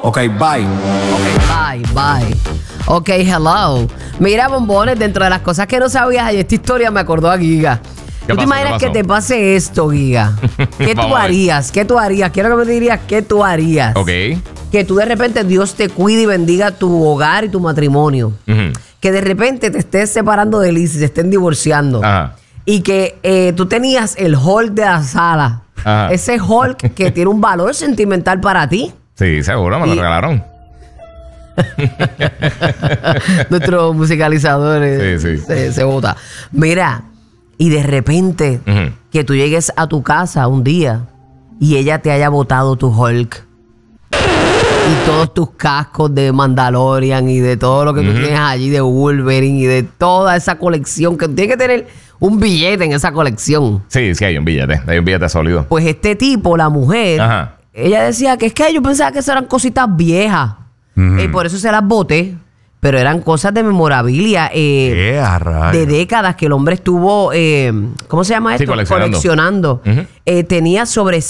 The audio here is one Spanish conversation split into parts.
Ok, bye. Bye. Ok, hello. Mira, bombones, dentro de las cosas que no sabías, esta historia me acordó a Giga. ¿Tú te imaginas que te pase esto, Giga? ¿Qué tú harías? ¿Qué tú harías? Quiero que me digas qué tú harías. Ok. Que tú de repente Dios te cuide y bendiga tu hogar y tu matrimonio. Que de repente te estés separando de Liz y se estén divorciando. Ajá. Y que tú tenías el hall de la sala. Ajá. Ese hall que tiene un valor sentimental para ti. Sí, seguro, me lo regalaron. Nuestro musicalizador Sí. se bota. Mira, y de repente que tú llegues a tu casa un día y ella te haya botado tu Hulk y todos tus cascos de Mandalorian y de todo lo que tú tienes allí de Wolverine y de toda esa colección, que tienes que tener un billete en esa colección. Sí, hay un billete sólido. Pues este tipo, la mujer, ella decía que es que yo pensaba que esas eran cositas viejas y por eso se las boté. Pero eran cosas de memorabilia de décadas que el hombre estuvo, ¿cómo se llama esto? Sí, coleccionando. Tenía sobre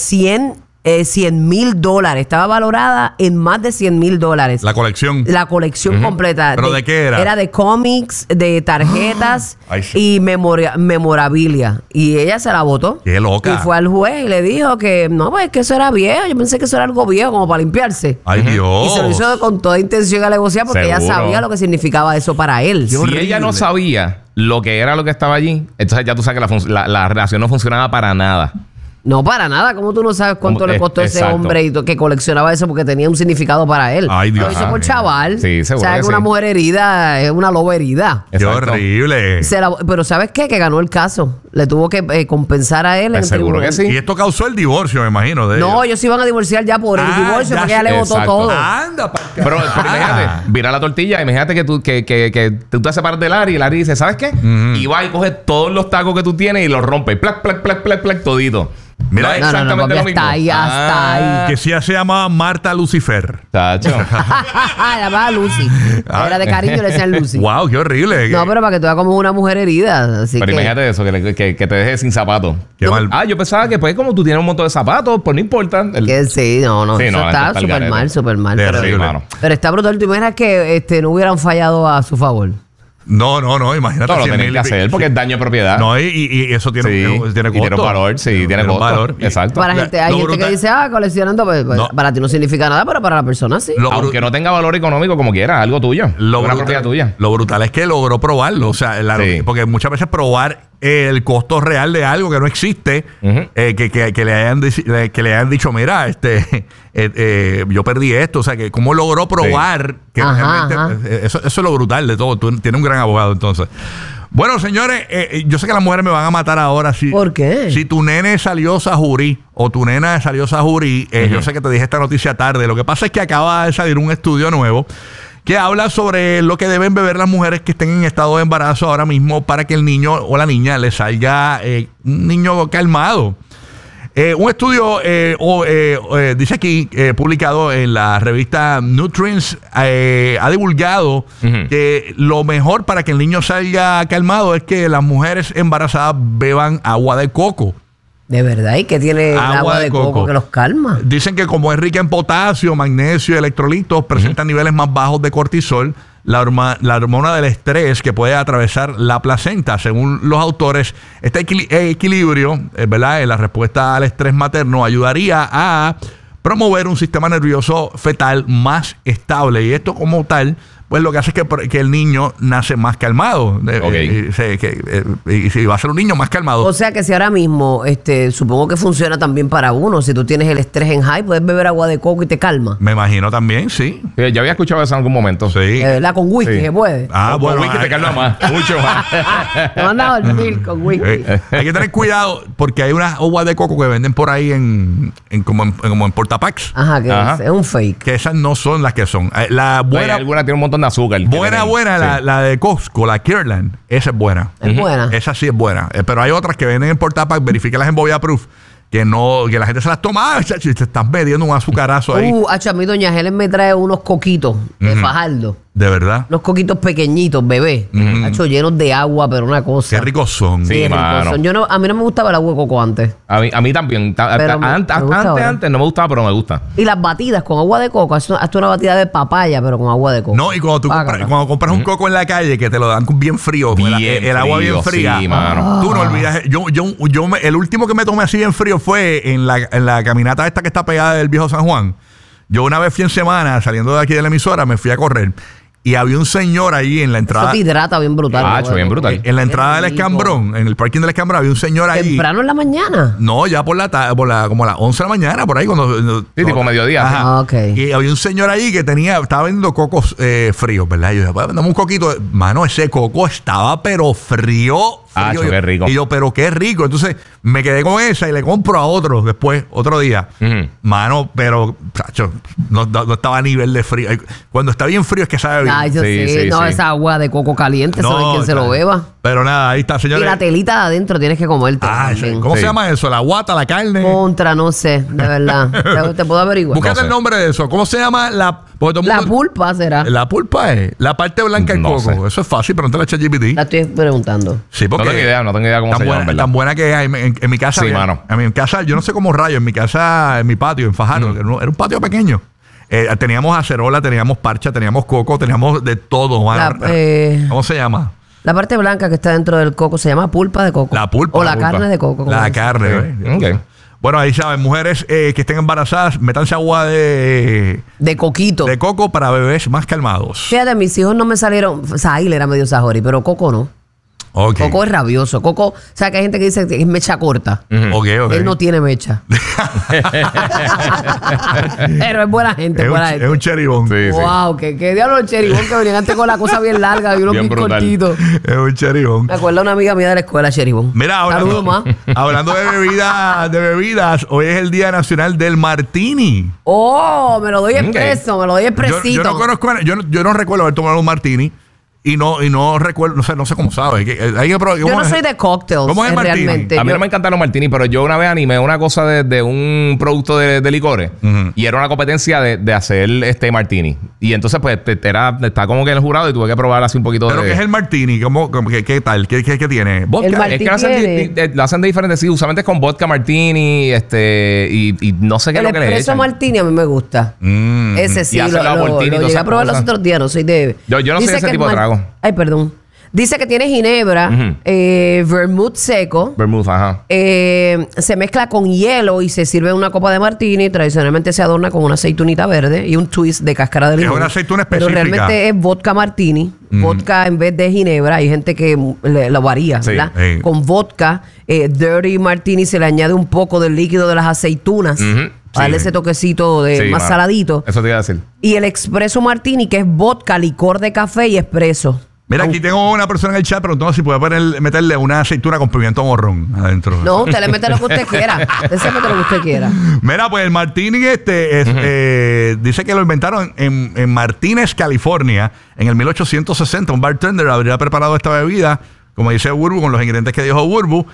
$100,000. Estaba valorada en más de $100,000. La colección. La colección completa. ¿Pero de qué era? Era de cómics, de tarjetas y memorabilia. Y ella se la botó. ¡Qué loca! Y fue al juez y le dijo que no, pues que eso era viejo. Yo pensé que eso era algo viejo como para limpiarse. ¡Ay, Diuz! Y se lo hizo con toda intención a negociar porque ella sabía lo que significaba eso para él. Si ella no sabía lo que era lo que estaba allí, entonces ya tú sabes que la relación no funcionaba para nada. No, para nada. ¿Cómo tú no sabes cuánto le costó ese hombre y que coleccionaba eso porque tenía un significado para él? Ay, Dios. Lo hizo por chaval. Sí, seguro. O sea, que una mujer herida es una loba herida. ¡Qué horrible! Pero ¿sabes qué? Que ganó el caso. Le tuvo que compensar a él. Seguro que sí. Y esto causó el divorcio, me imagino. No, ellos se iban a divorciar ya por el divorcio porque ella le votó todo. Anda, pero imagínate, vira la tortilla. Imagínate que tú te separas de Larry y Larry dice, ¿sabes qué? Y va y coge todos los tacos que tú tienes y los rompe. Plac, todito. Mira, exactamente lo mismo. Hasta ahí. Que sí se llamaba Marta Lucifer. Tacho. La llamaba Lucy. Era de cariño, le decían Lucy. ¡Wow! ¡Qué horrible! No, pero para que tú veas como una mujer herida. Así pero imagínate eso, que te dejes sin zapatos. Qué mal. Yo pensaba que pues como tú tienes un montón de zapatos, pues no importa. Que sí, no. Sí, eso está súper mal. Pero está brutal. ¿Tú imaginas que no hubieran fallado a su favor? No, imagínate. No, lo tenés que hacer porque es daño de propiedad. No, y eso tiene costo. Tiene valor, tiene costo. Valor. Exacto. Hay gente que dice, coleccionando, pues, para ti no significa nada, pero para la persona sí. Aunque no tenga valor económico como quiera, algo tuyo. Una propiedad tuya. Lo brutal es que logró probarlo. O sea, porque muchas veces probar el costo real de algo que no existe, que le hayan dicho, mira, yo perdí esto. O sea, que cómo logró probar que realmente eso es lo brutal de todo. Tú tienes un gran abogado, entonces. Bueno, señores, yo sé que las mujeres me van a matar ahora. ¿Por qué? Si tu nene salió sajurí o tu nena salió sajurí, yo sé que te dije esta noticia tarde. Lo que pasa es que acaba de salir un estudio nuevo que habla sobre lo que deben beber las mujeres que estén en estado de embarazo ahora mismo para que el niño o la niña le salga un niño calmado. Un estudio dice aquí, publicado en la revista Nutrients, ha divulgado que lo mejor para que el niño salga calmado es que las mujeres embarazadas beban agua de coco. De verdad, ¿y qué tiene el agua de coco que los calma? Dicen que como es rica en potasio, magnesio y electrolitos, presenta niveles más bajos de cortisol, la hormona del estrés que puede atravesar la placenta. Según los autores, este equilibrio, ¿verdad?, en la respuesta al estrés materno ayudaría a promover un sistema nervioso fetal más estable. Y esto como tal, pues lo que hace es que el niño nace más calmado. Y si va a ser un niño más calmado. O sea que si ahora mismo, supongo que funciona también para uno. Si tú tienes el estrés en high, puedes beber agua de coco y te calma. Me imagino también, sí. Yo había escuchado eso en algún momento. Sí. ¿Verdad? Con whisky se puede. Bueno. Con whisky te calma más. Mucho más. Te mandas a dormir con whisky. Hay que tener cuidado porque hay unas aguas de coco que venden por ahí como en portapacks. Ajá, es un fake. Que esas no son las que son. La buena, alguna tiene un montón de azúcar. Buena, la de Costco, la Kirkland, esa es buena. Es buena. Esa sí es buena. Pero hay otras que venden en portapack, verifíquelas en Bobia Proof, que la gente se las toma. Te estás metiendo un azucarazo ahí. A mí doña Helen me trae unos coquitos de Fajardo. De verdad. Unos coquitos pequeñitos, bebé. Hacho, llenos de agua, pero una cosa. Qué ricos son. Sí, Qué ricos mano. son. A mí no me gustaba el agua de coco antes. A mí también. Pero me gusta ahora. Antes no me gustaba, pero me gusta. Y las batidas con agua de coco. Hazte una batida de papaya, pero con agua de coco. No, y cuando compras un coco en la calle que te lo dan bien frío, con el agua bien fría. Sí, mano. Tú no olvidas. El último que me tomé así bien frío fue en la caminata esta que está pegada del viejo San Juan. Yo una vez fui en semana, saliendo de aquí de la emisora, me fui a correr. Y había un señor ahí en la entrada. Eso te hidrata bien brutal. Bien brutal. En la entrada del Escambrón, en el parking del Escambrón, había un señor ahí. ¿Temprano en la mañana? No, ya como a las 11 de la mañana, por ahí. Sí, tipo mediodía. Ajá. Ah, ok. Y había un señor ahí que estaba vendiendo cocos fríos, ¿verdad? Y yo dije, pues, dame un coquito. Mano, ese coco estaba pero frío. Qué rico. Y yo, pero qué rico. Entonces me quedé con esa y le compro a otro después, otro día. Mano, pero, chacho, no estaba a nivel de frío. Cuando está bien frío es que sabe bien. Ay, yo Sí, sé. sí, No, sí. esa agua de coco caliente, eso no hay quien se lo beba. Pero nada, ahí está, Y señores. la telita de adentro tienes que comerte. también. ¿Cómo Sí. se llama eso? ¿La guata, la carne? Contra, no sé, de verdad. Te puedo averiguar. Búscate No sé. el nombre de eso. ¿Cómo se llama porque todo el La mundo- pulpa será. La pulpa es la parte blanca del No coco. sé. Eso es fácil, pregúntale a ChatGPT. La estoy preguntando. Sí, porque No tengo idea cómo se llama, ¿verdad? tan buena que es. En mi casa, Sí, mano. en mi casa, yo no sé cómo rayo, en mi casa, en mi patio, en Fajardo, que era un patio pequeño. Teníamos acerola, teníamos parcha, teníamos coco, teníamos de todo. Mano. ¿Cómo se llama? La parte blanca que está dentro del coco se llama pulpa de coco. La pulpa. O la pulpa. carne de coco. como La dicen. carne. ¿eh? Ok. Bueno, ahí saben, mujeres que estén embarazadas, métanse agua De coquito. de coco para bebés más calmados. Fíjate, mis hijos no me salieron. Sahil era medio sajori, pero Coco no. Ok. Coco es rabioso. Coco, o sea, que hay gente que dice que es mecha corta. Ok. Él no tiene mecha. Pero es buena gente, buena gente. Es un cheribón. Sí, sí. Wow, qué diablo los cheribón que venían antes con la cosa bien larga y unos Bien bien brutal. cortitos. Es un cheribón. Me acuerdo de una amiga mía de la escuela, cheribón. Mira, Saludos más. hablando de bebidas, hoy es el Día Nacional del Martini. Oh, me lo doy expreso, me lo doy Yo expresito. no conozco, yo no recuerdo haber tomado un martini y no recuerdo, no sé cómo sabe. Hay que probar. Yo no soy de cocktails, ¿Cómo es el martini? realmente. A mí Yo- no me encantan los martinis, pero yo una vez animé una cosa de un producto de licores y era una competencia de hacer martini. Y entonces, pues, está como que en el jurado y tuve que probar así un poquito ¿Pero de... qué es el martini? ¿Qué tal? ¿Qué tiene? ¿Vodka? El Es que lo hacen, tiene- lo hacen de diferentes, sí, usualmente es con vodka martini, y no sé qué es El lo que le espresso echan. martini a mí me gusta. Ese sí, Y hace la Voltini y lo todas llegué a esas probar los cosas. otros días, no soy de... Yo no soy Dice de ese que tipo de trago. Ay, perdón. Dice que tiene ginebra, vermouth seco, Vermouth, ajá. se mezcla con hielo y se sirve en una copa de martini. Tradicionalmente se adorna con una aceitunita verde y un twist de cáscara de Es limón. una aceituna Pero específica. realmente es vodka martini, vodka en vez de ginebra. Hay gente que lo varía, Sí, ¿verdad? sí. Con vodka, dirty martini se le añade un poco del líquido de las aceitunas. Para darle Sí. ese toquecito de Sí, más mano. saladito. Eso te iba a decir. Y el espresso martini, que es vodka, licor de café y espresso. Mira, aquí tengo una persona en el chat preguntando si puede meterle una aceituna con pimiento morrón adentro. No, usted le mete lo que usted quiera. Usted se mete lo que usted quiera. Mira, pues el martini dice que lo inventaron en Martínez, California, en el 1860. Un bartender habría preparado esta bebida, como dice Burbu, con los ingredientes que dijo Burbu,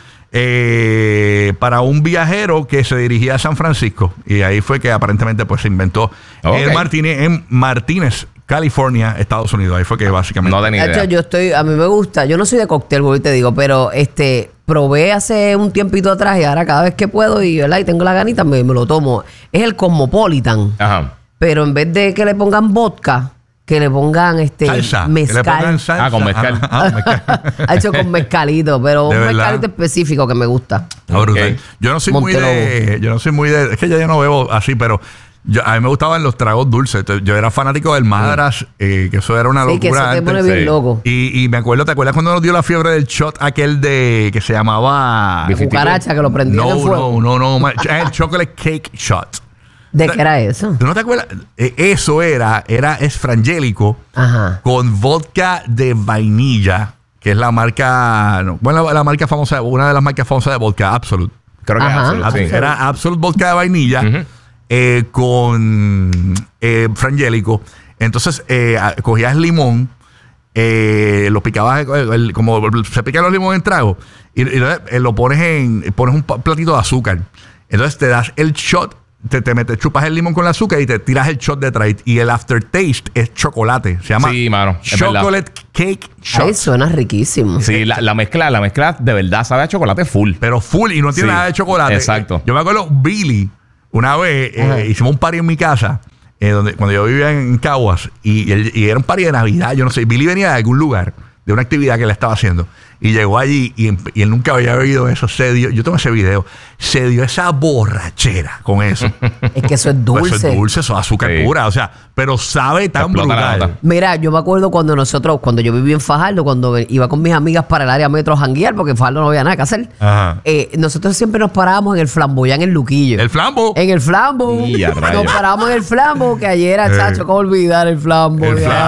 para un viajero que se dirigía a San Francisco. Y ahí fue que aparentemente pues se inventó el martini en Martínez, California, Estados Unidos. Ahí fue que básicamente... No tenía De hecho, idea. a mí me gusta. Yo no soy de cóctel, voy te digo, pero probé hace un tiempito atrás y ahora cada vez que puedo y tengo la ganita, me lo tomo. Es el Cosmopolitan. Ajá. Pero en vez de que le pongan vodka, que le pongan salsa. Que le mezcal. pongan salsa. Ah, con mezcal. Mezcal. Ha hecho con mezcalito, pero ¿De un verdad? mezcalito específico que me gusta. Ah, brutal. Ok. Yo no soy Montelobo. muy de, es que ya yo no bebo así, pero a mí me gustaban los tragos dulces. Yo era fanático del Madras, que eso era una Sí, que eso locura te pone antes. bien Sí. loco. Y me acuerdo, ¿te acuerdas cuando nos dio la fiebre del shot aquel que se llamaba Bifi- Cucaracha que lo prendía en fuego. no, el chocolate cake shot. ¿De qué era eso? ¿Tú no te acuerdas? Eso es frangélico Ajá. con vodka de vainilla, que es la marca, la marca famosa, una de las marcas famosas de vodka, Absolute. Creo que es Ajá. Absolute, sí. Era Absolute vodka de vainilla con frangélico. Entonces cogías limón, lo picabas como se pican los limones en trago y lo pones pones un platito de azúcar. Entonces te das el shot chupas el limón con el azúcar y te tiras el shot detrás. Y el aftertaste es chocolate. Se llama Chocolate Cake Shot. Ay, suena riquísimo. Sí, la mezcla de verdad sabe a chocolate full. Pero full y no tiene nada de chocolate. Exacto. Yo me acuerdo, Billy, una vez hicimos un party en mi casa, cuando yo vivía en Caguas, y era un party de Navidad, yo no sé. Billy venía de algún lugar, de una actividad que él estaba haciendo. Y llegó allí y él nunca había oído eso. Yo tengo ese video. Se dio esa borrachera con eso. Es que eso es dulce. Pues eso es dulce, eso es azúcar pura. O sea, pero sabe tan brutal. Mira, yo me acuerdo cuando yo vivía en Fajardo, cuando iba con mis amigas para el área metro a janguear, porque en Fajardo no había nada que hacer. Nosotros siempre nos parábamos en el Flamboyán, en el Luquillo. ¿El Flambo? En el Flambo. Nos parábamos en el Flambo, que ayer era, chacho, ¿cómo olvidar el Flambo?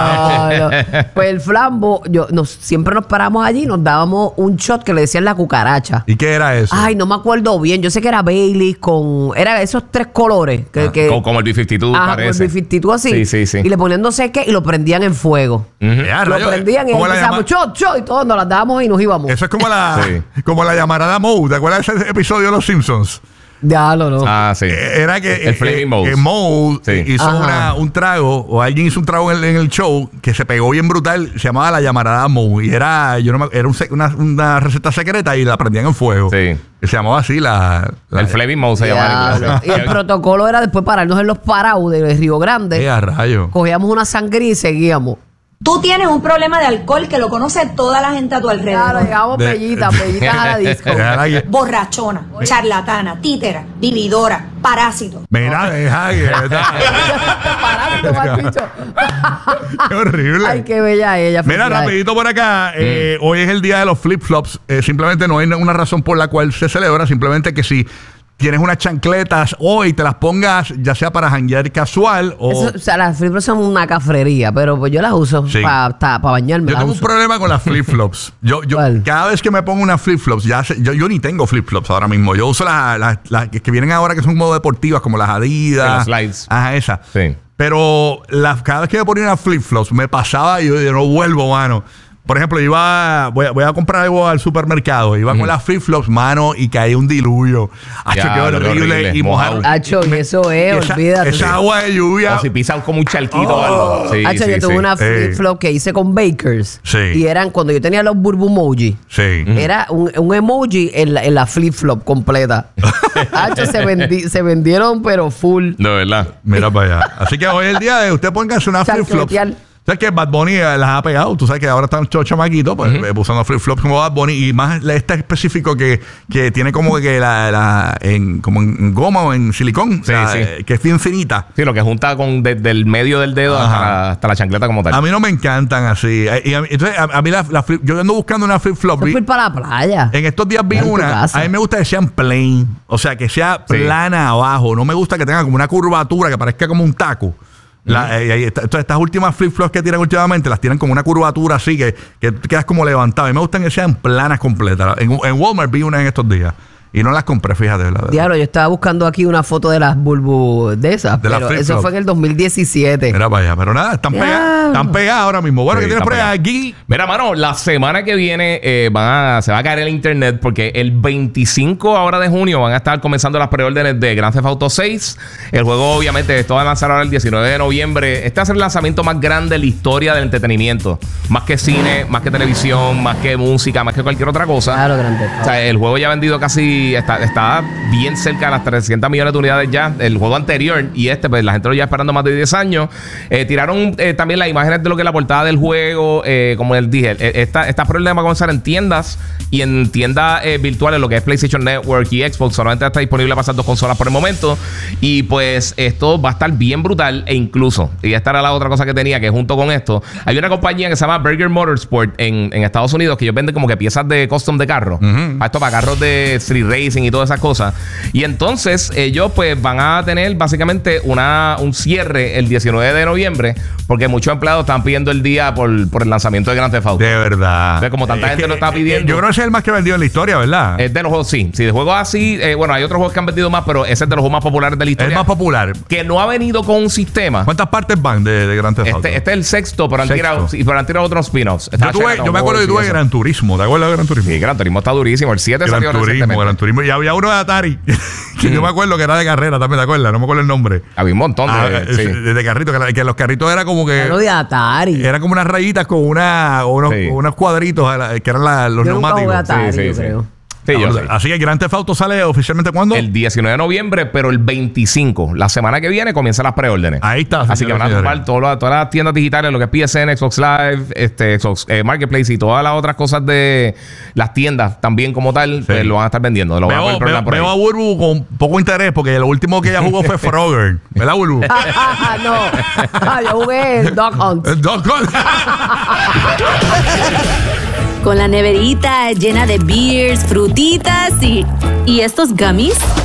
Pues el Flambo, siempre nos paramos allí y nos dábamos un shot que le decían la cucaracha. ¿Y qué era eso? Ay, no me acuerdo bien. Yo sé que era Baileys era esos 3 colores. Como el B-52 parece. Como el B-52 así. Sí. Y le ponían no sé qué y lo prendían en fuego. Lo prendían y empezábamos shot, y todos nos las dábamos y nos íbamos. Eso es como la llamarada Moe. ¿Te acuerdas de ese episodio de Los Simpsons? Ya no. Sí. Era que el Flaming Moe. Moe hizo un trago, o alguien hizo un trago en el show que se pegó bien brutal, se llamaba la llamarada Moe. Y era una receta secreta y la prendían en fuego. Sí. Que se llamaba así el Flaming Moe se llamaba. Y el protocolo era después pararnos en los parados de Río Grande. Rayo. Cogíamos una sangría y seguíamos. Tú tienes un problema de alcohol que lo conoce toda la gente a tu alrededor. Claro, llegamos bellitas a la disco. Borrachona, charlatana, títera, vividora, parásito. Mira, deja que... Parásito, mal bicho. Qué horrible. Ay, qué bella ella. Mira, rapidito por acá. Hoy es el día de los flip-flops. Simplemente no hay una razón por la cual se celebra. Simplemente que si tienes unas chancletas hoy, te las pongas ya sea para janguear casual o... las flip-flops son una cafrería, pero pues yo las uso para bañarme. Yo tengo un problema con las flip-flops. yo cada vez que me pongo unas flip-flops, yo ni tengo flip-flops ahora mismo. Yo uso las que vienen ahora, que son como deportivas, como las Adidas. Las slides. Ajá, esas. Sí. Pero cada vez que me ponía unas flip-flops, me pasaba y yo no vuelvo, mano. Por ejemplo, voy a comprar algo al supermercado. Iba con las flip-flops, mano, y caía un diluvio. Qué horrible. Y mojar. Eso es, olvídate. Esa agua de lluvia. O si pisas como un charquito o algo. Yo tuve una flip-flop que hice con Bakers. Sí. Y eran, cuando yo tenía los burbumoji, era un emoji en la flip-flop completa. Se vendieron, pero full. De verdad. Mira para allá. Así que hoy es el día de usted póngase una flip-flop. ¿Sabes que Bad Bunny las ha pegado? Tú sabes que ahora están chamaquitos, pues usando flip-flops como Bad Bunny. Y más este específico que tiene como que como en goma o en silicón. Que es bien finita. Sí, lo que junta desde el medio del dedo hasta la chancleta como tal. A mí no me encantan así. Entonces, a mí yo ando buscando una flip-flop. Yo fui para la playa. En estos días vi una. A mí me gusta que sean plain. O sea, que sea plana abajo. No me gusta que tenga como una curvatura, que parezca como un taco. Estas últimas flip-flops que tiran últimamente las tiran como una curvatura así que quedas como levantado. Y me gustan que sean planas completas. En Walmart vi una en estos días y no las compré, fíjate. Diablo, yo estaba buscando aquí una foto de las bulbos de esas, pero eso fue en el 2017. Mira para allá, pero nada, están pegadas ahora mismo. Bueno, ¿qué tienes por ahí aquí? Mira, mano, la semana que viene se va a caer el internet porque el 25 ahora de junio van a estar comenzando las preórdenes de Grand Theft Auto 6. El juego, obviamente, esto va a lanzar ahora el 19 de noviembre. Este va a ser el lanzamiento más grande de la historia del entretenimiento. Más que cine, más que televisión, más que música, más que cualquier otra cosa. Claro, grande. O sea, el juego ya ha vendido casi... Está bien cerca de las 300 millones de unidades ya. El juego anterior y pues la gente lo lleva esperando más de 10 años. Tiraron también las imágenes de lo que es la portada del juego. Como les dije, esta problema va a comenzar en tiendas y en tiendas virtuales, lo que es PlayStation Network y Xbox. Solamente está disponible para esas dos consolas por el momento. Y pues esto va a estar bien brutal. E incluso, y esta era la otra cosa que tenía, que junto con esto, hay una compañía que se llama Berger Motorsport en Estados Unidos, que ellos venden como que piezas de custom de carro. Para carros de street racing y todas esas cosas. Y entonces ellos pues van a tener básicamente un cierre el 19 de noviembre, porque muchos empleados están pidiendo el día por el lanzamiento de Grand Theft Auto. De verdad. Entonces, como tanta gente lo está pidiendo. Yo creo que ese es el más que vendido en la historia, ¿verdad? Es de los juegos, sí. Si de juegos así, bueno, hay otros juegos que han vendido más, pero ese es de los juegos más populares de la historia. Es más popular. Que no ha venido con un sistema. ¿Cuántas partes van de Grand Theft Auto? Este es el sexto, pero han tirado otros spin-offs. Yo me acuerdo que tuve Gran Turismo. ¿Te acuerdas de Gran Turismo? Sí, Gran Turismo está durísimo. El 7 salió recientemente. Gran turismo. Y había uno de Atari, que yo me acuerdo que era de carrera también, ¿te acuerdas? No me acuerdo el nombre. Había un montón de carritos, que los carritos era como que... Lo de Atari. Era como unas rayitas con unos cuadritos que eran los Yo nunca neumáticos. jugué Atari, Sí, yo sí. creo. Sí, yo sé. Así que Grand Theft Auto sale oficialmente ¿cuándo? El 19 de noviembre, pero el 25, la semana que viene, comienzan las preórdenes. Ahí está. Así que van a tomar todas las tiendas digitales, lo que es PSN, Xbox Live, Xbox Marketplace y todas las otras cosas de las tiendas también como tal, pues lo van a estar vendiendo. Lo van a poner programar por ahí. Veo a Burbu con poco interés porque lo último que ella jugó fue Frogger. ¿Verdad, Burbu? No. Yo jugué el Dog Hunt. El Dog Hunt. Con la neverita llena de beers, frutitas y estos gummies.